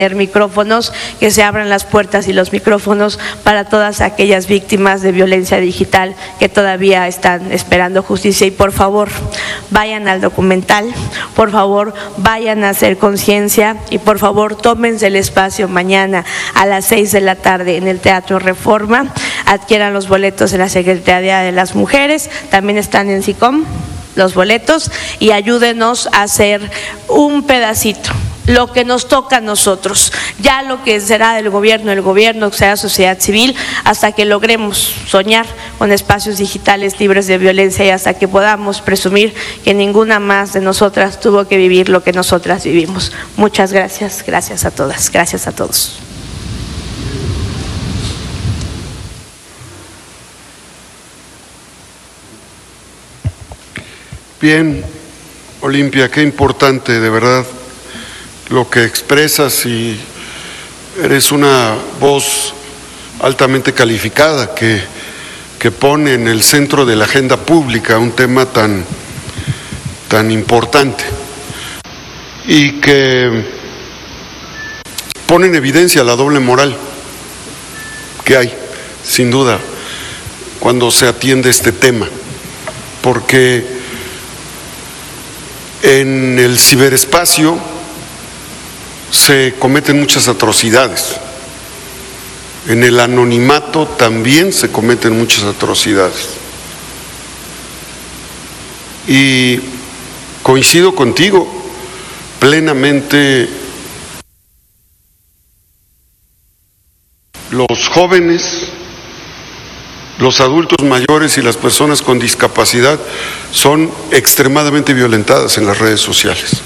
micrófonos, que se abran las puertas y los micrófonos para todas aquellas víctimas de violencia digital que todavía están esperando justicia. Y por favor, vayan al documental, por favor, vayan a hacer conciencia y por favor, tómense el espacio mañana a las 6 de la tarde en el Teatro Reforma, adquieran los boletos en la Secretaría de las Mujeres, también están en SICOM los boletos, y ayúdenos a hacer un pedacito, lo que nos toca a nosotros, ya lo que será del gobierno, que será sociedad civil, hasta que logremos soñar con espacios digitales libres de violencia y hasta que podamos presumir que ninguna más de nosotras tuvo que vivir lo que nosotras vivimos. Muchas gracias, gracias a todas, gracias a todos. Bien, Olimpia, qué importante, de verdad, lo que expresas, y eres una voz altamente calificada que pone en el centro de la agenda pública un tema tan importante y que pone en evidencia la doble moral que hay, sin duda, cuando se atiende este tema, porque en el ciberespacio se cometen muchas atrocidades, en el anonimato también se cometen muchas atrocidades. Y coincido contigo plenamente, los jóvenes, los adultos mayores y las personas con discapacidad son extremadamente violentadas en las redes sociales.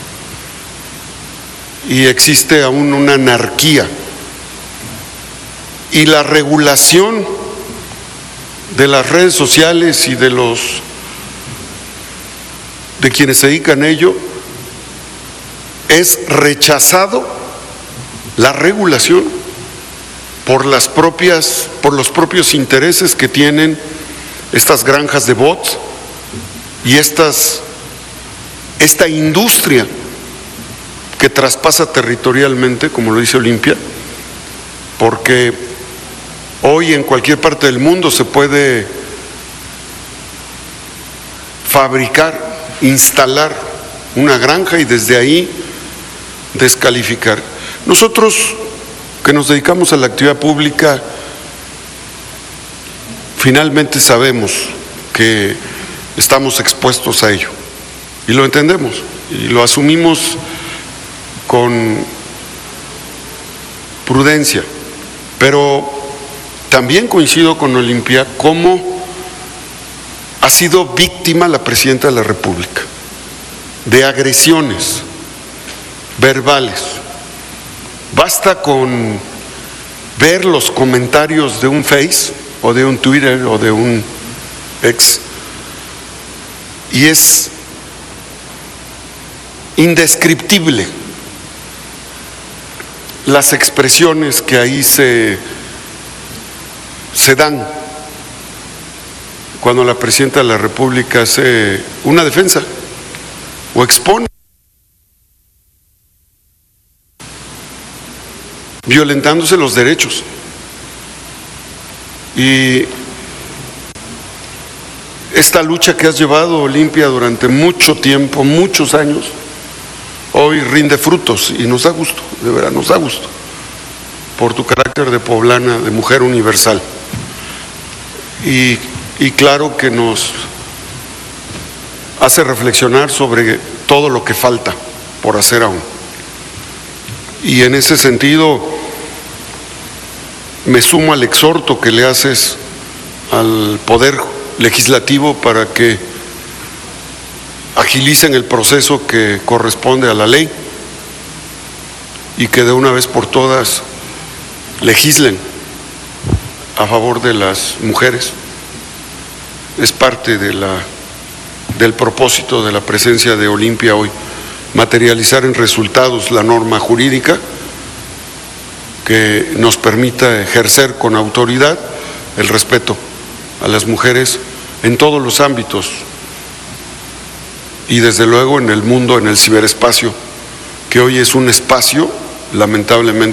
Y existe aún una anarquía. Y la regulación de las redes sociales y de quienes se dedican a ello, es rechazado la regulación por los propios intereses que tienen estas granjas de bots y esta industria que traspasa territorialmente, como lo dice Olimpia, porque hoy en cualquier parte del mundo se puede fabricar, instalar una granja y desde ahí descalificar. Nosotros que nos dedicamos a la actividad pública, finalmente sabemos que estamos expuestos a ello y lo entendemos y lo asumimos con prudencia, pero también coincido con Olimpia cómo ha sido víctima la Presidenta de la República de agresiones verbales. Basta con ver los comentarios de un Face o de un Twitter o de un X y es indescriptible las expresiones que ahí se dan cuando la Presidenta de la República hace una defensa o expone, violentándose los derechos. Y esta lucha que has llevado, Olimpia, durante mucho tiempo, muchos años, hoy rinde frutos y nos da gusto, de verdad nos da gusto, por tu carácter de poblana, de mujer universal. Y claro que nos hace reflexionar sobre todo lo que falta por hacer aún. Y en ese sentido me sumo al exhorto que le haces al Poder Legislativo para que agilicen el proceso que corresponde a la ley y que de una vez por todas legislen a favor de las mujeres. Es parte del propósito de la presencia de Olimpia hoy, materializar en resultados la norma jurídica que nos permita ejercer con autoridad el respeto a las mujeres en todos los ámbitos y desde luego en el mundo, en el ciberespacio, que hoy es un espacio lamentablemente